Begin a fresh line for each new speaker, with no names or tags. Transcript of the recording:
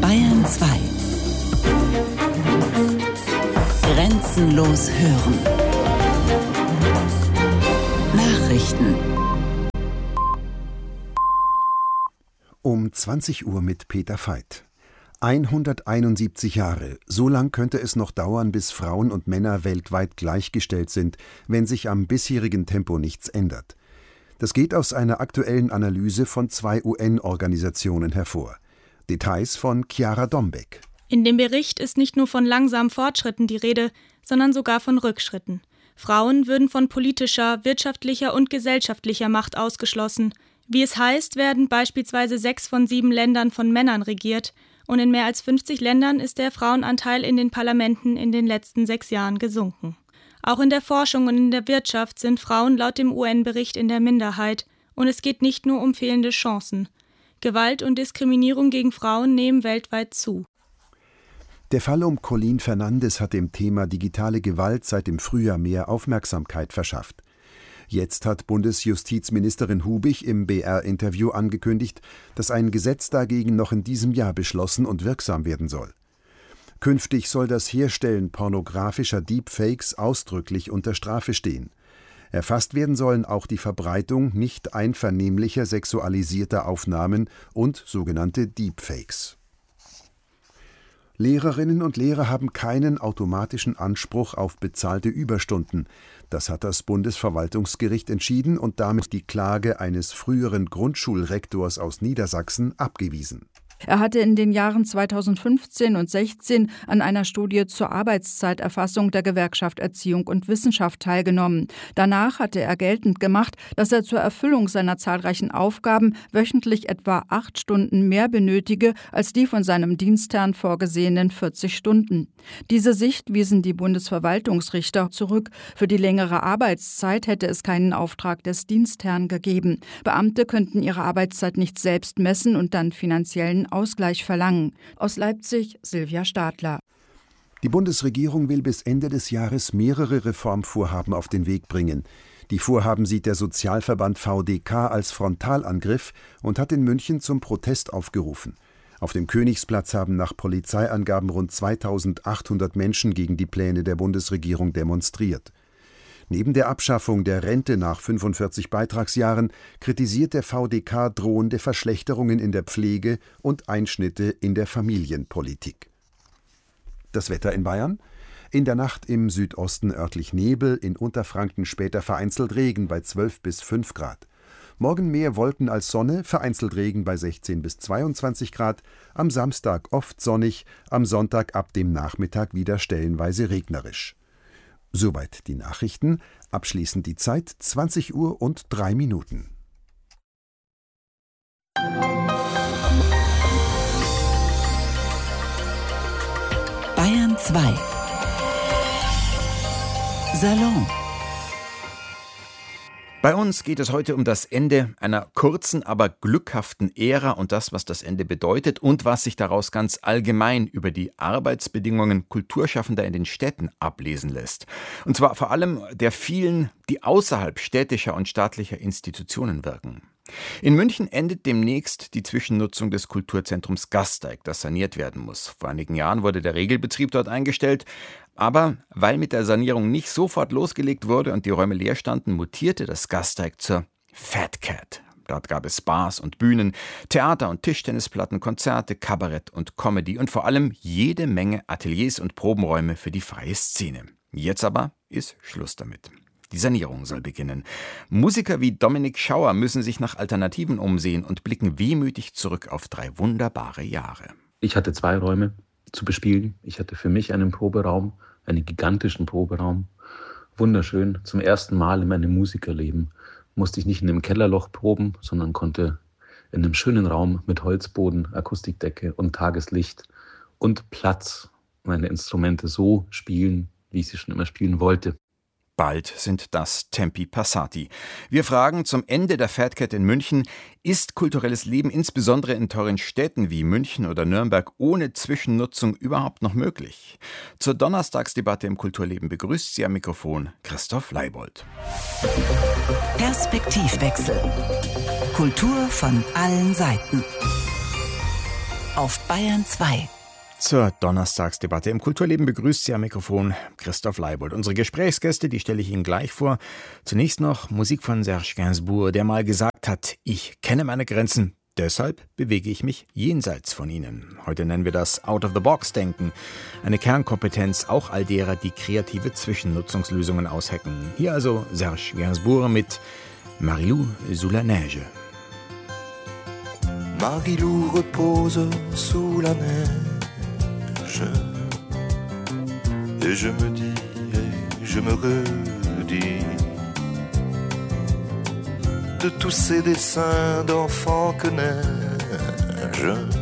Bayern 2. Grenzenlos hören. Nachrichten.
Um 20 Uhr mit Peter Veit. 171 Jahre, so lang könnte es noch dauern, bis Frauen und Männer weltweit gleichgestellt sind, wenn sich am bisherigen Tempo nichts ändert. Das geht aus einer aktuellen Analyse von 2 UN-Organisationen hervor. Details von Chiara Dombeck.
In dem Bericht ist nicht nur von langsamen Fortschritten die Rede, sondern sogar von Rückschritten. Frauen würden von politischer, wirtschaftlicher und gesellschaftlicher Macht ausgeschlossen. Wie es heißt, werden beispielsweise 6 von 7 Ländern von Männern regiert und in mehr als 50 Ländern ist der Frauenanteil in den Parlamenten in den letzten 6 Jahren gesunken. Auch in der Forschung und in der Wirtschaft sind Frauen laut dem UN-Bericht in der Minderheit und es geht nicht nur um fehlende Chancen. Gewalt und Diskriminierung gegen Frauen nehmen weltweit zu.
Der Fall um Colleen Fernandes hat dem Thema digitale Gewalt seit dem Frühjahr mehr Aufmerksamkeit verschafft. Jetzt hat Bundesjustizministerin Hubich im BR-Interview angekündigt, dass ein Gesetz dagegen noch in diesem Jahr beschlossen und wirksam werden soll. Künftig soll das Herstellen pornografischer Deepfakes ausdrücklich unter Strafe stehen. Erfasst werden sollen auch die Verbreitung nicht einvernehmlicher sexualisierter Aufnahmen und sogenannte Deepfakes. Lehrerinnen und Lehrer haben keinen automatischen Anspruch auf bezahlte Überstunden. Das hat das Bundesverwaltungsgericht entschieden und damit die Klage eines früheren Grundschulrektors aus Niedersachsen abgewiesen.
Er hatte in den Jahren 2015 und 2016 an einer Studie zur Arbeitszeiterfassung der Gewerkschaft Erziehung und Wissenschaft teilgenommen. Danach hatte er geltend gemacht, dass er zur Erfüllung seiner zahlreichen Aufgaben wöchentlich etwa 8 Stunden mehr benötige als die von seinem Dienstherrn vorgesehenen 40 Stunden. Diese Sicht wiesen die Bundesverwaltungsrichter zurück. Für die längere Arbeitszeit hätte es keinen Auftrag des Dienstherrn gegeben. Beamte könnten ihre Arbeitszeit nicht selbst messen und dann finanziellen Ausgleich verlangen. Aus Leipzig Silvia Stadler.
Die Bundesregierung will bis Ende des Jahres mehrere Reformvorhaben auf den Weg bringen. Die Vorhaben sieht der Sozialverband VDK als Frontalangriff und hat in München zum Protest aufgerufen. Auf dem Königsplatz haben nach Polizeiangaben rund 2800 Menschen gegen die Pläne der Bundesregierung demonstriert. Neben der Abschaffung der Rente nach 45 Beitragsjahren kritisiert der VDK drohende Verschlechterungen in der Pflege und Einschnitte in der Familienpolitik. Das Wetter in Bayern? In der Nacht im Südosten örtlich Nebel, in Unterfranken später vereinzelt Regen bei 12 bis 5 Grad. Morgen mehr Wolken als Sonne, vereinzelt Regen bei 16 bis 22 Grad. Am Samstag oft sonnig, am Sonntag ab dem Nachmittag wieder stellenweise regnerisch. Soweit die Nachrichten. Abschließend die Zeit 20 Uhr und 3 Minuten.
Bayern 2. Salon.
Bei uns geht es heute um das Ende einer kurzen, aber glückhaften Ära und das, was das Ende bedeutet und was sich daraus ganz allgemein über die Arbeitsbedingungen Kulturschaffender in den Städten ablesen lässt. Und zwar vor allem der vielen, die außerhalb städtischer und staatlicher Institutionen wirken. In München endet demnächst die Zwischennutzung des Kulturzentrums Gasteig, das saniert werden muss. Vor einigen Jahren wurde der Regelbetrieb dort eingestellt. Aber weil mit der Sanierung nicht sofort losgelegt wurde und die Räume leer standen, mutierte das Gasteig zur Fat Cat. Dort gab es Bars und Bühnen, Theater- und Tischtennisplatten, Konzerte, Kabarett und Comedy und vor allem jede Menge Ateliers und Probenräume für die freie Szene. Jetzt aber ist Schluss damit. Die Sanierung soll beginnen. Musiker wie Dominik Schauer müssen sich nach Alternativen umsehen und blicken wehmütig zurück auf 3 wunderbare Jahre.
Ich hatte 2 Räume zu bespielen. Ich hatte für mich einen Proberaum, einen gigantischen Proberaum. Wunderschön. Zum ersten Mal in meinem Musikerleben musste ich nicht in einem Kellerloch proben, sondern konnte in einem schönen Raum mit Holzboden, Akustikdecke und Tageslicht und Platz meine Instrumente so spielen, wie ich sie schon immer spielen wollte.
Bald sind das Tempi Passati. Wir fragen zum Ende der Fat Cat in München, ist kulturelles Leben insbesondere in teuren Städten wie München oder Nürnberg ohne Zwischennutzung überhaupt noch möglich? Zur Donnerstagsdebatte im Kulturleben begrüßt sie am Mikrofon Christoph Leibold.
Perspektivwechsel. Kultur von allen Seiten. auf Bayern 2.
Zur Donnerstagsdebatte im Kulturleben begrüßt Sie am Mikrofon Christoph Leibold. Unsere Gesprächsgäste, die stelle ich Ihnen gleich vor. Zunächst noch Musik von Serge Gainsbourg, der mal gesagt hat, ich kenne meine Grenzen, deshalb bewege ich mich jenseits von ihnen. Heute nennen wir das Out-of-the-Box-Denken. Eine Kernkompetenz auch all derer, die kreative Zwischennutzungslösungen aushacken. Hier also Serge Gainsbourg mit Marilou sous la neige.
Marilou repose sous la neige. Et je me dis, et je me redis de tous ces dessins d'enfants que neige